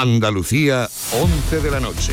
Andalucía, 11 de la noche.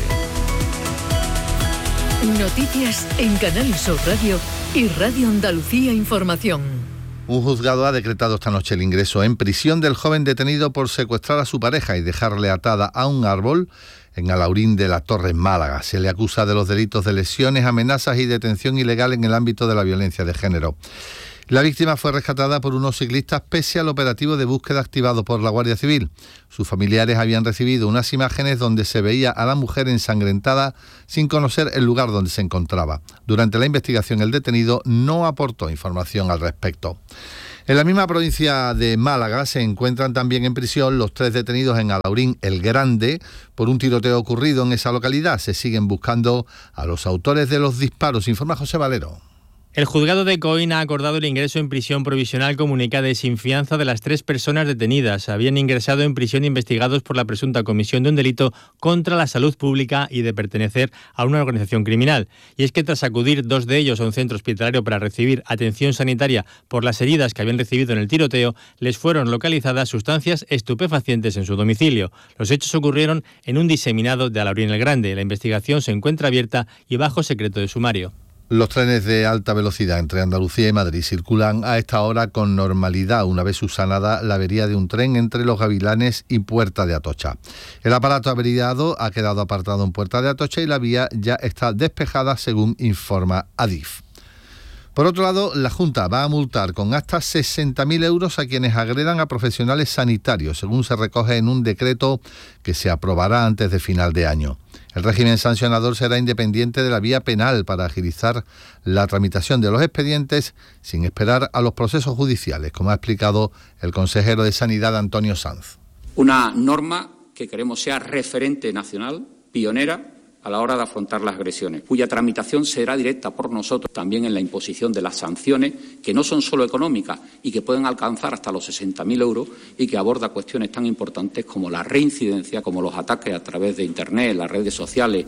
Noticias en Canal Sur Radio y Radio Andalucía Información. Un juzgado ha decretado esta noche el ingreso en prisión del joven detenido por secuestrar a su pareja y dejarle atada a un árbol en Alhaurín de la Torre, en Málaga. Se le acusa de los delitos de lesiones, amenazas y detención ilegal en el ámbito de la violencia de género. La víctima fue rescatada por unos ciclistas pese al operativo de búsqueda activado por la Guardia Civil. Sus familiares habían recibido unas imágenes donde se veía a la mujer ensangrentada sin conocer el lugar donde se encontraba. Durante la investigación, el detenido no aportó información al respecto. En la misma provincia de Málaga se encuentran también en prisión los 3 detenidos en Alhaurín el Grande por un tiroteo ocurrido en esa localidad. Se siguen buscando a los autores de los disparos, informa José Valero. El juzgado de Coín ha acordado el ingreso en prisión provisional comunicada y sin fianza de las 3 personas detenidas. Habían ingresado en prisión investigados por la presunta comisión de un delito contra la salud pública y de pertenecer a una organización criminal. Y es que tras acudir 2 de ellos a un centro hospitalario para recibir atención sanitaria por las heridas que habían recibido en el tiroteo, les fueron localizadas sustancias estupefacientes en su domicilio. Los hechos ocurrieron en un diseminado de Alhaurín el Grande. La investigación se encuentra abierta y bajo secreto de sumario. Los trenes de alta velocidad entre Andalucía y Madrid circulan a esta hora con normalidad, una vez subsanada la avería de un tren entre Los Gavilanes y Puerta de Atocha. El aparato averiado ha quedado apartado en Puerta de Atocha y la vía ya está despejada, según informa Adif. Por otro lado, la Junta va a multar con hasta 60.000 euros a quienes agredan a profesionales sanitarios, según se recoge en un decreto que se aprobará antes de final de año. El régimen sancionador será independiente de la vía penal para agilizar la tramitación de los expedientes sin esperar a los procesos judiciales, como ha explicado el consejero de Sanidad, Antonio Sanz. Una norma que queremos sea referente nacional, pionera, a la hora de afrontar las agresiones, cuya tramitación será directa por nosotros también en la imposición de las sanciones, que no son solo económicas y que pueden alcanzar hasta los 60.000 euros y que aborda cuestiones tan importantes como la reincidencia, como los ataques a través de Internet, las redes sociales.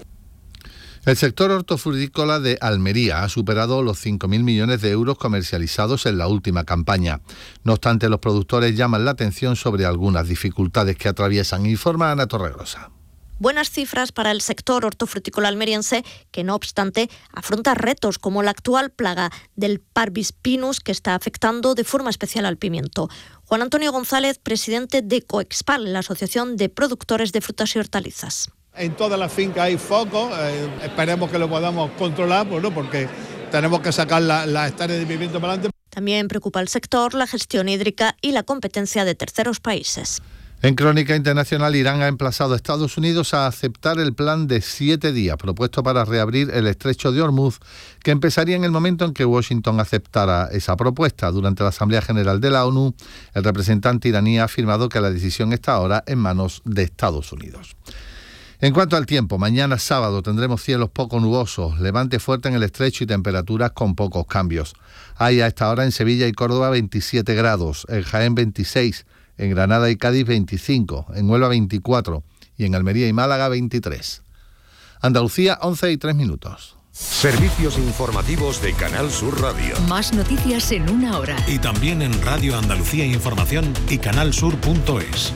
El sector hortofrutícola de Almería ha superado los 5.000 millones de euros comercializados en la última campaña. No obstante, los productores llaman la atención sobre algunas dificultades que atraviesan, informa Ana Torregrosa. Buenas cifras para el sector hortofrutícola almeriense, que no obstante afronta retos como la actual plaga del Parvis pinus, que está afectando de forma especial al pimiento. Juan Antonio González, presidente de Coexpal, la Asociación de Productores de Frutas y Hortalizas. En todas las fincas hay focos, esperemos que lo podamos controlar, porque tenemos que sacar las hectáreas de pimiento para adelante. También preocupa al sector la gestión hídrica y la competencia de terceros países. En Crónica Internacional, Irán ha emplazado a Estados Unidos a aceptar el plan de 7 días propuesto para reabrir el estrecho de Hormuz, que empezaría en el momento en que Washington aceptara esa propuesta. Durante la Asamblea General de la ONU, el representante iraní ha afirmado que la decisión está ahora en manos de Estados Unidos. En cuanto al tiempo, mañana sábado tendremos cielos poco nubosos, levante fuerte en el estrecho y temperaturas con pocos cambios. Hay a esta hora en Sevilla y Córdoba 27 grados, en Jaén 26, en Granada y Cádiz 25, en Huelva 24 y en Almería y Málaga 23. Andalucía, 11:03. Servicios informativos de Canal Sur Radio. Más noticias en una hora. Y también en Radio Andalucía Información y canalsur.es.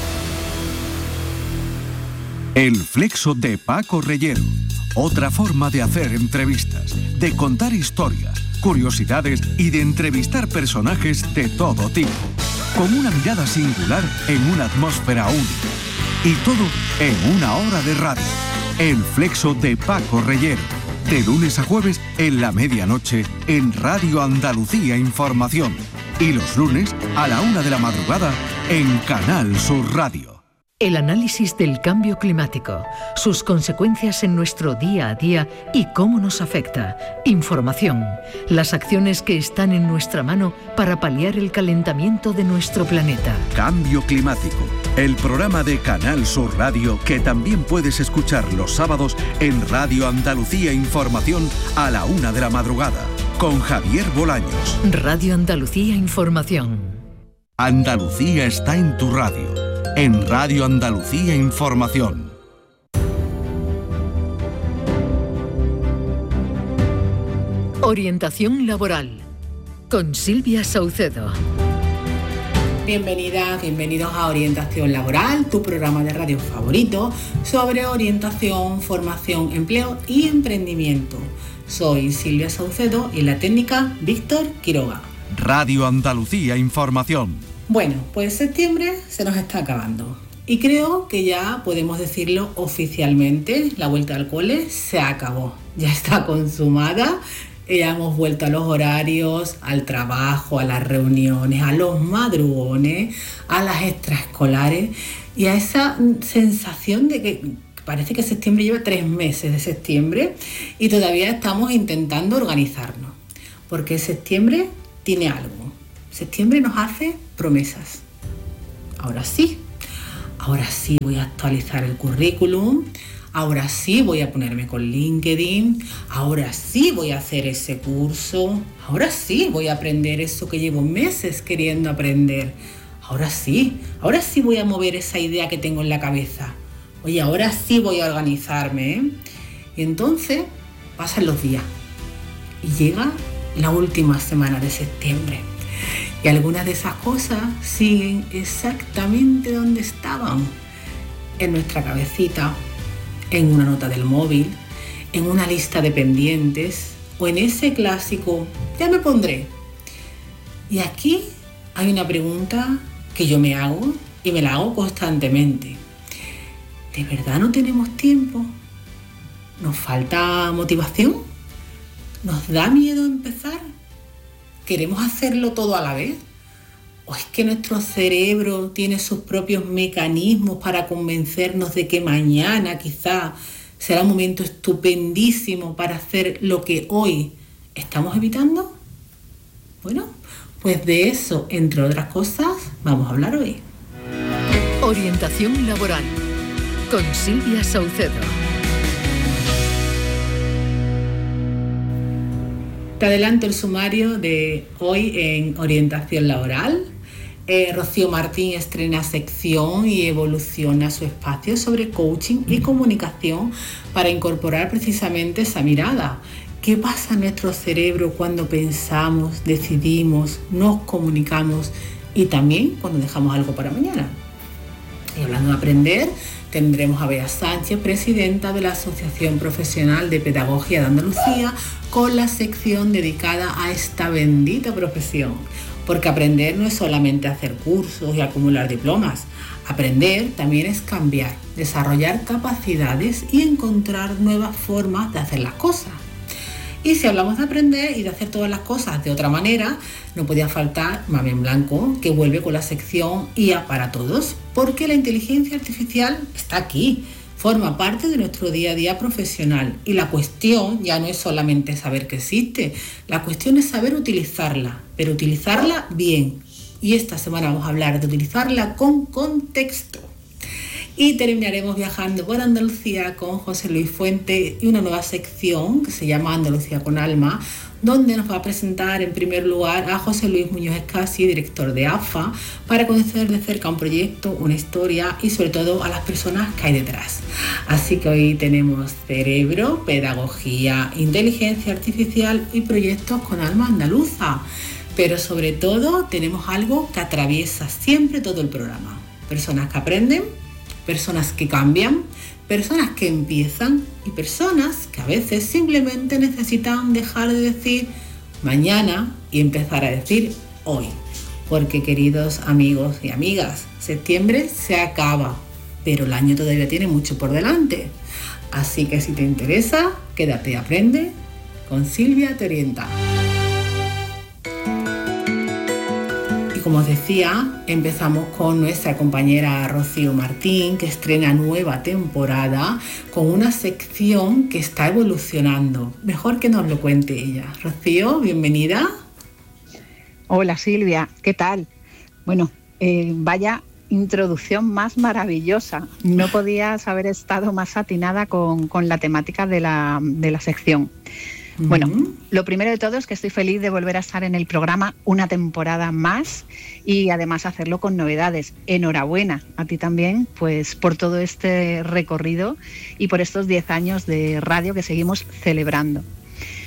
El Flexo de Paco Reyero. Otra forma de hacer entrevistas, de contar historias, curiosidades y de entrevistar personajes de todo tipo. Con una mirada singular en una atmósfera única. Y todo en una hora de radio. El Flexo de Paco Reyero. De lunes a jueves en la medianoche en Radio Andalucía Información. Y los lunes a la 1 de la madrugada en Canal Sur Radio. El análisis del cambio climático, sus consecuencias en nuestro día a día y cómo nos afecta. Información, las acciones que están en nuestra mano para paliar el calentamiento de nuestro planeta. Cambio climático, el programa de Canal Sur Radio que también puedes escuchar los sábados en Radio Andalucía Información a la 1 de la madrugada, con Javier Bolaños. Radio Andalucía Información. Andalucía está en tu radio. En Radio Andalucía Información. Orientación laboral con Silvia Saucedo. Bienvenidas, bienvenidos a Orientación Laboral, tu programa de radio favorito sobre orientación, formación, empleo y emprendimiento. Soy Silvia Saucedo y en la técnica Víctor Quiroga. Radio Andalucía Información. Bueno, pues septiembre se nos está acabando y creo que ya podemos decirlo oficialmente, la vuelta al cole se acabó, ya está consumada. Ya hemos vuelto a los horarios, al trabajo, a las reuniones, a los madrugones, a las extraescolares y a esa sensación de que parece que septiembre lleva 3 meses de septiembre y todavía estamos intentando organizarnos. Porque septiembre tiene algo. Septiembre nos hace promesas. Ahora sí voy a actualizar el currículum. Ahora sí voy a ponerme con LinkedIn, ahora sí voy a hacer ese curso, ahora sí voy a aprender eso que llevo meses queriendo aprender, ahora sí voy a mover esa idea que tengo en la cabeza, oye, ahora sí voy a organizarme, ¿eh? Y entonces pasan los días y llega la última semana de septiembre y algunas de esas cosas siguen exactamente donde estaban, en nuestra cabecita, en una nota del móvil, en una lista de pendientes o en ese clásico ya me pondré. Y aquí hay una pregunta que yo me hago y me la hago constantemente. ¿De verdad no tenemos tiempo? ¿Nos falta motivación? ¿Nos da miedo empezar? ¿Queremos hacerlo todo a la vez? ¿O es que nuestro cerebro tiene sus propios mecanismos para convencernos de que mañana quizá será un momento estupendísimo para hacer lo que hoy estamos evitando? Bueno, pues de eso, entre otras cosas, vamos a hablar hoy. Orientación laboral con Silvia Saucedo. Te adelanto el sumario de hoy en Orientación Laboral. Rocío Martín estrena sección y evoluciona su espacio sobre coaching y comunicación para incorporar precisamente esa mirada. ¿Qué pasa en nuestro cerebro cuando pensamos, decidimos, nos comunicamos y también cuando dejamos algo para mañana? Y hablando de aprender, tendremos a Bea Sánchez, presidenta de la Asociación Profesional de Pedagogía de Andalucía, con la sección dedicada a esta bendita profesión. Porque aprender no es solamente hacer cursos y acumular diplomas. Aprender también es cambiar, desarrollar capacidades y encontrar nuevas formas de hacer las cosas. Y si hablamos de aprender y de hacer todas las cosas de otra manera, no podía faltar Mami en Blanco, que vuelve con la sección IA para todos, porque la inteligencia artificial está aquí, forma parte de nuestro día a día profesional y la cuestión ya no es solamente saber que existe, la cuestión es saber utilizarla, pero utilizarla bien. Y esta semana vamos a hablar de utilizarla con contexto. Y terminaremos viajando por Andalucía con José Luis Fuente y una nueva sección que se llama Andalucía con Alma, donde nos va a presentar en primer lugar a José Luis Muñoz Escasi, director de AFA, para conocer de cerca un proyecto, una historia y sobre todo a las personas que hay detrás. Así que hoy tenemos cerebro, pedagogía, inteligencia artificial y proyectos con alma andaluza. Pero sobre todo tenemos algo que atraviesa siempre todo el programa. Personas que aprenden, personas que cambian, personas que empiezan y personas que a veces simplemente necesitan dejar de decir mañana y empezar a decir hoy. Porque, queridos amigos y amigas, septiembre se acaba, pero el año todavía tiene mucho por delante. Así que si te interesa, quédate y aprende. Con Silvia te orienta. Como os decía, empezamos con nuestra compañera Rocío Martín, que estrena nueva temporada con una sección que está evolucionando. Mejor que nos lo cuente ella. Rocío, bienvenida. Hola Silvia, ¿qué tal? Bueno, vaya introducción más maravillosa. No podías haber estado más atinada con la temática de la sección. Bueno, lo primero de todo es que estoy feliz de volver a estar en el programa una temporada más y además hacerlo con novedades. Enhorabuena a ti también, pues por todo este recorrido y por estos 10 años de radio que seguimos celebrando.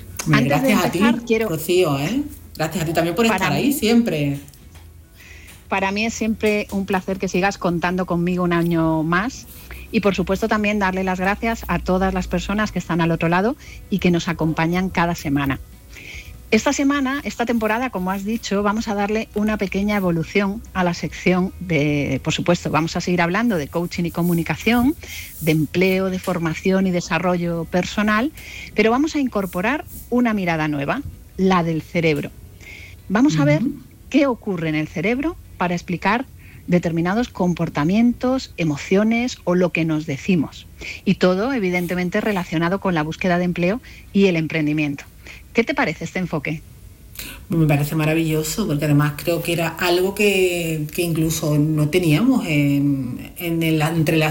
Gracias a ti, Rocío, Gracias a ti también por estar ahí siempre. para mí es siempre un placer que sigas contando conmigo un año más. Y por supuesto también darle las gracias a todas las personas que están al otro lado y que nos acompañan cada semana. Esta temporada, como has dicho, vamos a darle una pequeña evolución a la sección de, por supuesto, vamos a seguir hablando de coaching y comunicación, de empleo, de formación y desarrollo personal, pero vamos a incorporar una mirada nueva, la del cerebro. Vamos a ver qué ocurre en el cerebro para explicar determinados comportamientos, emociones o lo que nos decimos. Y todo, evidentemente, relacionado con la búsqueda de empleo y el emprendimiento. ¿Qué te parece este enfoque? Me parece maravilloso, porque además creo que era algo que incluso no teníamos entre la